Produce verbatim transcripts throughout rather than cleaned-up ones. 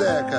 Zeca.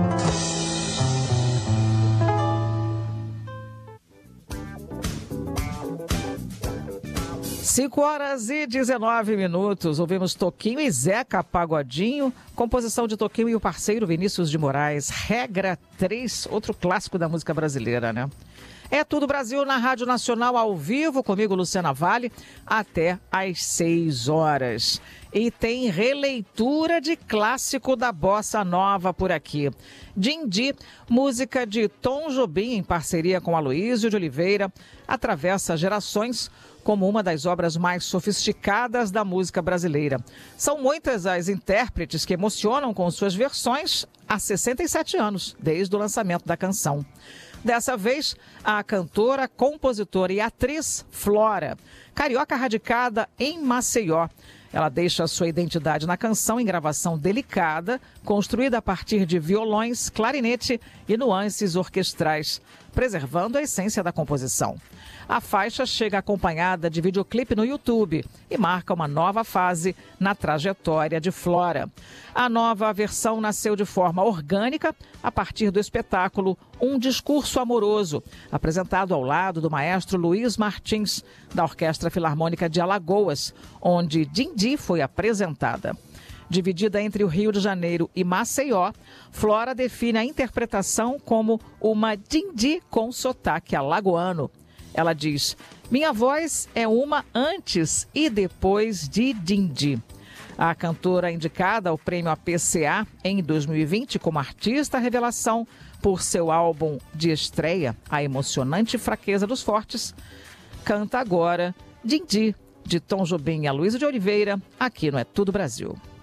cinco horas e dezenove minutos, ouvimos Toquinho e Zeca Pagodinho, composição de Toquinho e o parceiro Vinícius de Moraes, Regra três, outro clássico da música brasileira, né? É Tudo Brasil na Rádio Nacional ao vivo, comigo Luciana Vale, até às seis horas. E tem releitura de clássico da Bossa Nova por aqui. Dindi, música de Tom Jobim em parceria com Aloysio de Oliveira, atravessa gerações como uma das obras mais sofisticadas da música brasileira. São muitas as intérpretes que emocionam com suas versões há sessenta e sete anos, desde o lançamento da canção. Dessa vez, a cantora, compositora e atriz Flora, carioca radicada em Maceió. Ela deixa sua identidade na canção em gravação delicada, construída a partir de violões, clarinete e nuances orquestrais, preservando a essência da composição. A faixa chega acompanhada de videoclipe no YouTube e marca uma nova fase na trajetória de Flora. A nova versão nasceu de forma orgânica a partir do espetáculo Um Discurso Amoroso, apresentado ao lado do maestro Luiz Martins, da Orquestra Filarmônica de Alagoas, onde Dindi foi apresentada. Dividida entre o Rio de Janeiro e Maceió, Flora define a interpretação como uma Dindi com sotaque alagoano. Ela diz: minha voz é uma antes e depois de Dindi. A cantora indicada ao prêmio A P C A em dois mil e vinte como artista revelação por seu álbum de estreia, A Emocionante Fraqueza dos Fortes, canta agora Dindi, de Tom Jobim e Aloysio de Oliveira, aqui no É Tudo Brasil.